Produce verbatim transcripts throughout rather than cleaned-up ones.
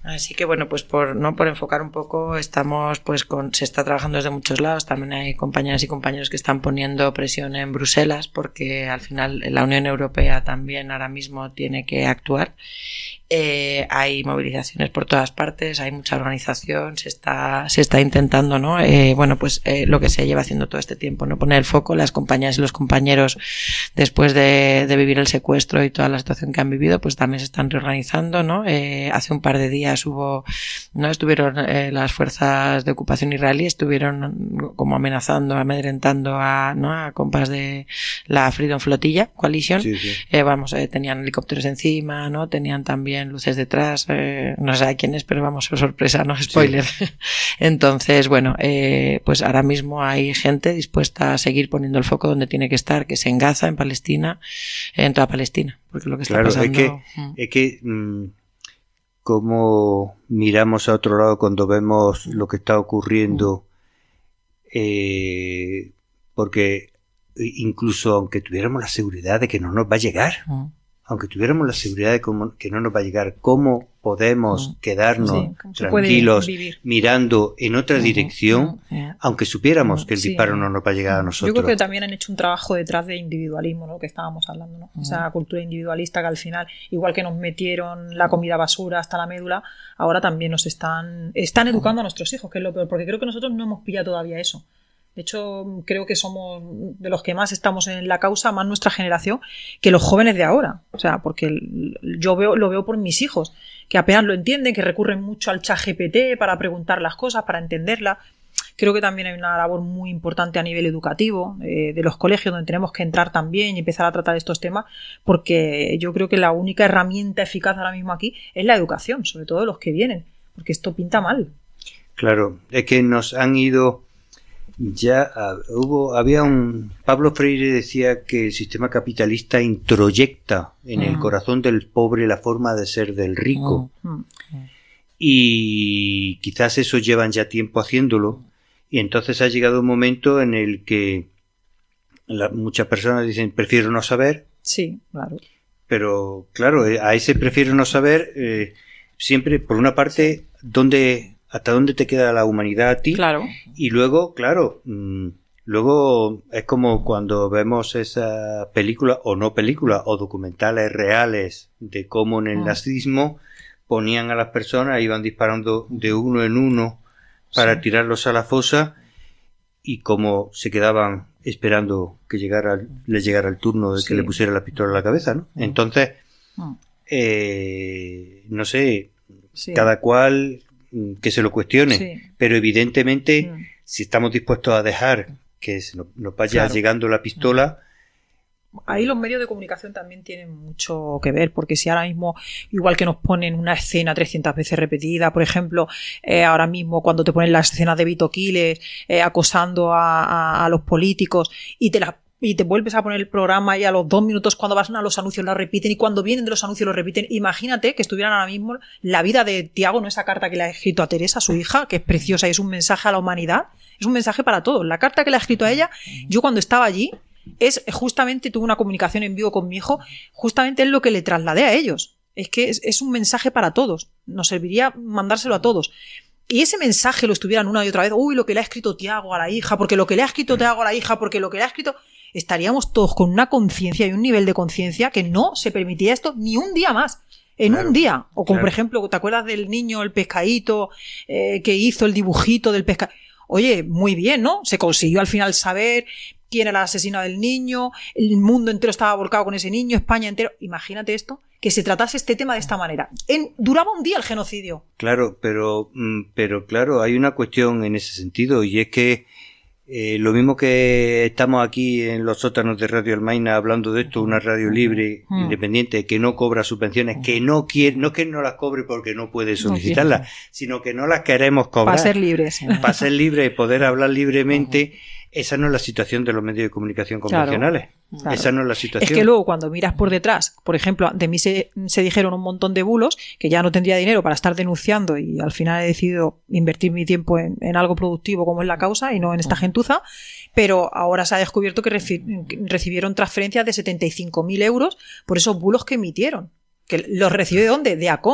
Así que bueno, pues por no por enfocar un poco, estamos pues con se está trabajando desde muchos lados. También hay compañeras y compañeros que están poniendo presión en Bruselas, porque al final la Unión Europea también ahora mismo tiene que actuar. Eh, hay movilizaciones por todas partes, hay mucha organización, se está se está intentando, ¿no? Eh, bueno, pues eh, lo que se lleva haciendo todo este tiempo, ¿no? Poner el foco, las compañeras y los compañeros después de, de vivir el secuestro y toda la situación que han vivido, pues también se están reorganizando, ¿no? Eh, hace un par de días hubo, ¿no? Estuvieron eh, las fuerzas de ocupación israelí, estuvieron como amenazando, amedrentando a, ¿no? A compas de la Freedom Flotilla Coalition. Sí, sí. Eh, vamos, eh, tenían helicópteros encima, ¿no? Tenían también luces detrás, eh, no sé a quién es, pero vamos, sorpresa, no spoiler. Sí. Entonces, bueno, eh, pues ahora mismo hay gente dispuesta a seguir poniendo el foco donde tiene que estar, que es en Gaza, en Palestina, en toda Palestina, porque lo que está claro, pasando... es que, mm. es que mmm, como miramos a otro lado cuando vemos lo que está ocurriendo, eh, porque incluso aunque tuviéramos la seguridad de que no nos va a llegar, mm. aunque tuviéramos la seguridad de cómo, que no nos va a llegar, ¿cómo podemos uh, quedarnos sí, tranquilos mirando en otra uh, dirección, uh, uh, aunque supiéramos uh, que el sí. disparo no nos va a llegar a nosotros? Yo creo que también han hecho un trabajo detrás de individualismo, ¿no? Que estábamos hablando, ¿no? Uh, Esa cultura individualista que al final, igual que nos metieron la comida basura hasta la médula, ahora también nos están, están educando uh, a nuestros hijos, que es lo peor, porque creo que nosotros no hemos pillado todavía eso. De hecho, creo que somos de los que más estamos en la causa, más nuestra generación, que los jóvenes de ahora. O sea, porque yo veo, lo veo por mis hijos, que apenas lo entienden, que recurren mucho al chat G P T para preguntar las cosas, para entenderlas. Creo que también hay una labor muy importante a nivel educativo, eh, de los colegios, donde tenemos que entrar también y empezar a tratar estos temas, porque yo creo que la única herramienta eficaz ahora mismo aquí es la educación, sobre todo de los que vienen, porque esto pinta mal. Claro, es que nos han ido... Ya uh, hubo, había un... Pablo Freire decía que el sistema capitalista introyecta en mm. el corazón del pobre la forma de ser del rico. Mm. Y quizás eso llevan ya tiempo haciéndolo. Y entonces ha llegado un momento en el que la, muchas personas dicen, prefiero no saber. Sí, claro. Pero, claro, a ese prefiero no saber, eh, siempre, por una parte, ¿dónde... hasta dónde te queda la humanidad a ti? Claro. Y luego, claro, mmm, luego es como cuando vemos esas películas, o no películas, o documentales reales de cómo en el mm. nazismo ponían a las personas, iban disparando de uno en uno para sí. tirarlos a la fosa, y cómo se quedaban esperando que llegara, les llegara el turno de sí. que le pusiera la pistola a la cabeza, ¿no? Mm. Entonces, mm. eh, no sé, sí. cada cual... que se lo cuestione, sí. pero evidentemente mm. si estamos dispuestos a dejar que nos, nos vaya claro. llegando la pistola. Ahí los medios de comunicación también tienen mucho que ver, porque si ahora mismo, igual que nos ponen una escena trescientas veces repetida, por ejemplo, eh, ahora mismo cuando te ponen las escenas de Vito Quiles eh, acosando a, a, a los políticos y te las y te vuelves a poner el programa y a los dos minutos cuando vas a los anuncios lo repiten y cuando vienen de los anuncios lo repiten. Imagínate que estuvieran ahora mismo la vida de Tiago, ¿no? Esa carta que le ha escrito a Teresa, su hija, que es preciosa y es un mensaje a la humanidad, es un mensaje para todos. La carta que le ha escrito a ella, yo cuando estaba allí, es justamente, tuve una comunicación en vivo con mi hijo, justamente es lo que le trasladé a ellos. Es que es, es un mensaje para todos, nos serviría mandárselo a todos. Y ese mensaje lo estuvieran una y otra vez, uy, lo que le ha escrito Tiago a la hija, porque lo que le ha escrito Tiago a la hija, porque lo que le ha escrito... Estaríamos todos con una conciencia y un nivel de conciencia que no se permitía esto ni un día más. En claro, un día. O como claro. por ejemplo, ¿te acuerdas del niño, el pescadito, eh, que hizo el dibujito del pescadito? Oye, muy bien, ¿no? Se consiguió al final saber quién era el asesino del niño, el mundo entero estaba volcado con ese niño, España entero. Imagínate esto, que se tratase este tema de esta manera. En, duraba un día el genocidio. Claro, pero, pero claro, hay una cuestión en ese sentido, y es que Eh, lo mismo que estamos aquí en los sótanos de Radio Almaina hablando de esto, una radio libre, mm. independiente, que no cobra subvenciones, que no quiere, no que no las cobre porque no puede solicitarlas, no sino que no las queremos cobrar. Para ser libres. Para ser libres, poder hablar libremente. Esa no es la situación de los medios de comunicación convencionales. Claro, claro. Esa no es la situación. Es que luego cuando miras por detrás, por ejemplo, de mí se, se dijeron un montón de bulos, que ya no tendría dinero para estar denunciando y al final he decidido invertir mi tiempo en, en algo productivo como es la causa y no en esta gentuza, pero ahora se ha descubierto que reci- recibieron transferencias de setenta y cinco mil euros por esos bulos que emitieron. Que los recibió de dónde? De ACOM, ¿no?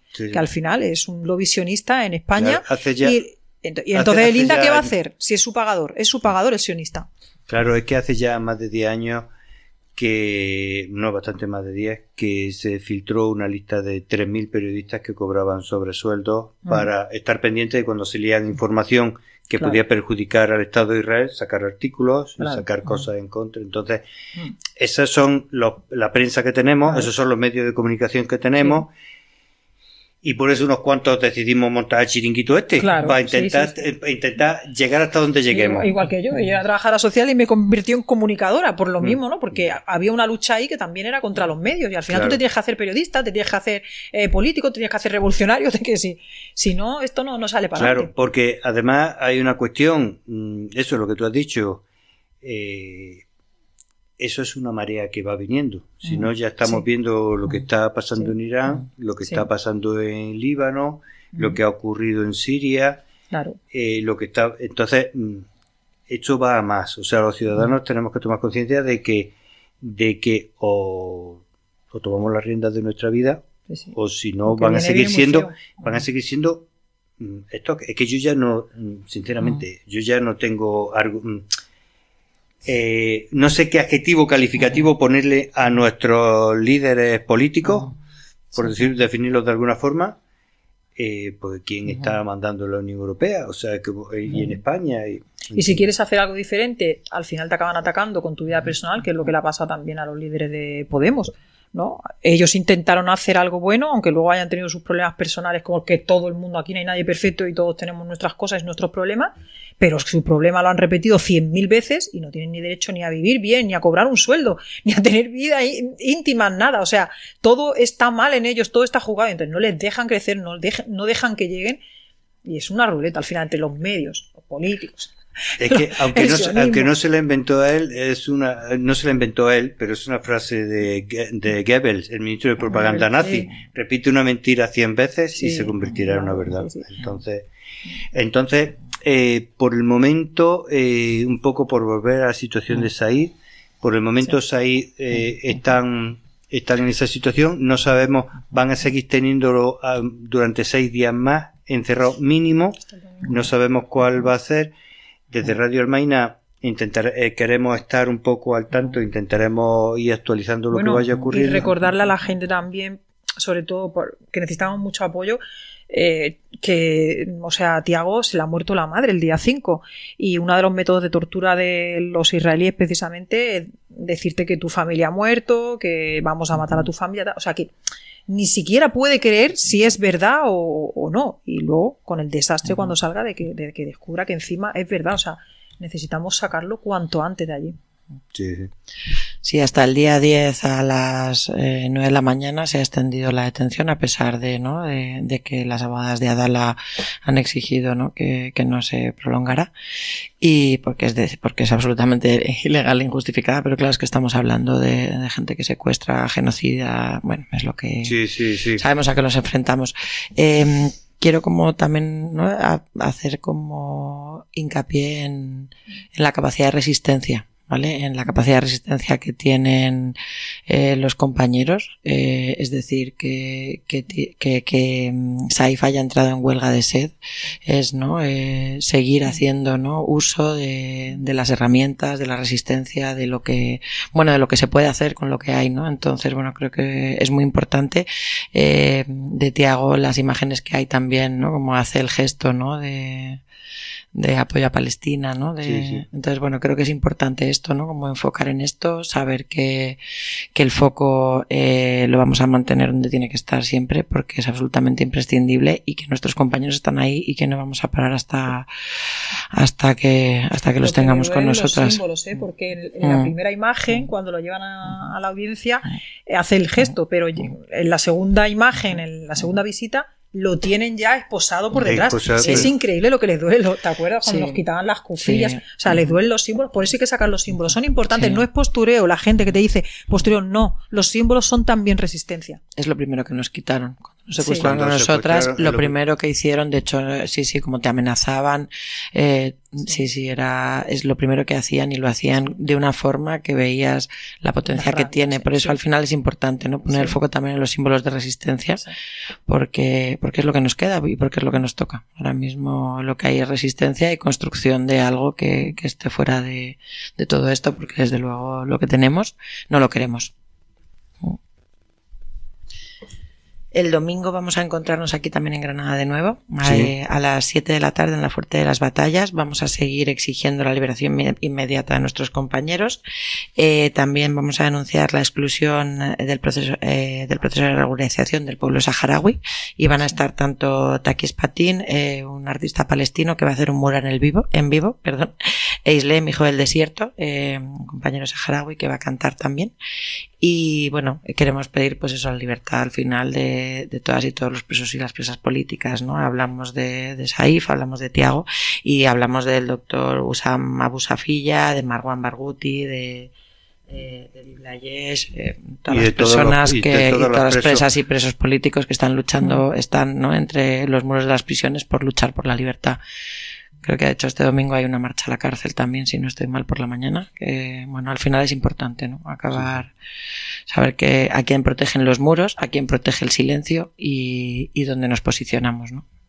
Sí, sí. Que al final es un lobby sionista en España. Claro, hace ya, y, y entonces hace, el INTA, hace ¿qué va a años. hacer? Si es su pagador, es su pagador el sionista. Claro, es que hace ya más de diez años que, no, bastante más de diez, que se filtró una lista de tres mil periodistas que cobraban sobresueldos mm. para estar pendientes de cuando se leían información que claro. podía perjudicar al Estado de Israel, sacar artículos claro. y sacar cosas en contra. Entonces, mm. esas son los, la prensa que tenemos, claro. esos son los medios de comunicación que tenemos. Sí. Y por eso unos cuantos decidimos montar el chiringuito este, claro, para intentar, sí, sí, sí. intentar llegar hasta donde lleguemos. Igual que yo, yo llegué a trabajar a social y me convirtió en comunicadora, por lo mm. mismo, ¿no? Porque había una lucha ahí que también era contra los medios, y al final claro. tú te tienes que hacer periodista, te tienes que hacer eh, político, te tienes que hacer revolucionario, de que si, si no, esto no, no sale para Claro, adelante. porque además hay una cuestión, eso es lo que tú has dicho, eh, eso es una marea que va viniendo. Si no, ya estamos sí. viendo lo que está pasando sí. en Irán, lo que sí. está pasando en Líbano, mm. lo que ha ocurrido en Siria, claro. eh, lo que está. Entonces, esto va a más. O sea, los ciudadanos mm. tenemos que tomar conciencia de que, de que o, o tomamos las riendas de nuestra vida, sí, sí. o si no, van a seguir siendo, van a seguir siendo. Esto es que yo ya no, sinceramente, mm. yo ya no tengo algo. Eh, no sé qué adjetivo calificativo ponerle a nuestros líderes políticos, uh-huh. por sí, decir, sí. definirlos de alguna forma, eh, pues quién uh-huh. está mandando en la Unión Europea, o sea, que, uh-huh. y en España. Y, y si quieres hacer algo diferente, al final te acaban atacando con tu vida personal, que es lo que le ha pasado también a los líderes de Podemos, ¿no? Ellos intentaron hacer algo bueno, aunque luego hayan tenido sus problemas personales, como que todo el mundo, aquí no hay nadie perfecto y todos tenemos nuestras cosas y nuestros problemas, pero su problema lo han repetido cien mil veces y no tienen ni derecho ni a vivir bien, ni a cobrar un sueldo, ni a tener vida íntima, nada. O sea, todo está mal en ellos, todo está jugado, entonces no les dejan crecer, no dejan, no dejan que lleguen, y es una ruleta al final entre los medios, los políticos. Es que aunque no, aunque no se la inventó a él, es una, no se la inventó a él, pero es una frase de, de Goebbels, el ministro de propaganda nazi. Sí. Repite una mentira cien veces sí. y se convertirá en una verdad. Sí, sí. Entonces, entonces, eh, por el momento, eh, un poco por volver a la situación de Said, por el momento sí. Said eh, están, están en esa situación, no sabemos, van a seguir teniéndolo uh, durante seis días más, encerrado mínimo, no sabemos cuál va a ser. Desde Radio Almaina intentar, eh, queremos estar un poco al tanto, intentaremos ir actualizando lo bueno, que vaya ocurriendo. Y recordarle a la gente también, sobre todo por, que necesitamos mucho apoyo, eh, que, o sea, a Tiago se le ha muerto la madre el día cinco, y uno de los métodos de tortura de los israelíes precisamente es decirte que tu familia ha muerto, que vamos a matar a tu familia, o sea que ni siquiera puede creer si es verdad o, o no, y luego con el desastre uh-huh. cuando salga de que, de que descubra que encima es verdad, o sea, necesitamos sacarlo cuanto antes de allí. Sí, sí. Sí, hasta el día diez a las eh, nueve de la mañana se ha extendido la detención, a pesar de, ¿no? de, de que las abogadas de Adala han exigido, ¿no? que, que no se prolongara, y porque es de, porque es absolutamente ilegal e injustificada, pero claro, es que estamos hablando de, de gente que secuestra, genocida, bueno, es lo que sí, sí, sí. sabemos a qué nos enfrentamos. Eh, Quiero como también, ¿no? a, hacer como hincapié en, en la capacidad de resistencia, ¿vale? En la capacidad de resistencia que tienen eh, los compañeros, eh, es decir, que, que, que, que Saif haya entrado en huelga de sed, es, ¿no? Eh, seguir haciendo, ¿no? Uso de, de las herramientas, de la resistencia, de lo que, bueno, de lo que se puede hacer con lo que hay, ¿no? Entonces, bueno, creo que es muy importante, eh, de Tiago, las imágenes que hay también, ¿no? Como hace el gesto, ¿no? De, de apoyo a Palestina, ¿no? De, sí, sí. Entonces, bueno, creo que es importante esto, ¿no? Como enfocar en esto, saber que, que el foco eh, lo vamos a mantener donde tiene que estar siempre, porque es absolutamente imprescindible, y que nuestros compañeros están ahí y que no vamos a parar hasta hasta que hasta que los tengamos con nosotras. Los símbolos, ¿eh? Porque en, en la primera imagen, cuando lo llevan a, a la audiencia, eh, hace el gesto, pero en la segunda imagen, en la segunda visita, lo tienen ya esposado por detrás. Esposado, es sí. increíble lo que les duele. ¿Te acuerdas cuando sí. nos quitaban las cuclillas? Sí. O sea, les duelen los símbolos, por eso hay que sacar los símbolos. Son importantes, sí. no es postureo. La gente que te dice postureo, no. Los símbolos son también resistencia. Es lo primero que nos quitaron. Cuando Nos secuestraron sí. a nosotras. Secuestraron, lo lo primero que hicieron, de hecho, sí, sí, como te amenazaban, eh, sí, sí, era, es lo primero que hacían y lo hacían de una forma que veías la potencia que tiene. Por eso sí. Al final es importante, ¿no? Poner sí. el foco también en los símbolos de resistencia, sí. porque, porque es lo que nos queda y porque es lo que nos toca. Ahora mismo lo que hay es resistencia y construcción de algo que, que esté fuera de, de todo esto, porque desde luego lo que tenemos no lo queremos. El domingo vamos a encontrarnos aquí también en Granada de nuevo, sí. eh, a las siete de la tarde en la Fuerte de las Batallas. Vamos a seguir exigiendo la liberación inmediata de nuestros compañeros. Eh, también vamos a denunciar la exclusión del proceso, eh, del proceso de regularización del pueblo saharaui. Y van a estar tanto Takis Patin, eh, un artista palestino que va a hacer un mural en el vivo, en vivo, perdón, e Islem, hijo del desierto, eh, un compañero saharaui que va a cantar también. Y bueno, queremos pedir pues eso, la libertad al final de, de todas y todos los presos y las presas políticas, ¿no? Hablamos de, de Saif, hablamos de Tiago y hablamos del doctor Usam Abu Safilla, de Marwan Barghouti, de eh, de Biblayesh, eh, todas las personas los, que, y todas las presas presos. y presos políticos que están luchando, están, ¿no? entre los muros de las prisiones por luchar por la libertad. Creo que de hecho este domingo hay una marcha a la cárcel también, si no estoy mal, por la mañana, que bueno, al final es importante, ¿no? Acabar, sí. saber que a quién protegen los muros, a quién protege el silencio y, y dónde nos posicionamos, ¿no?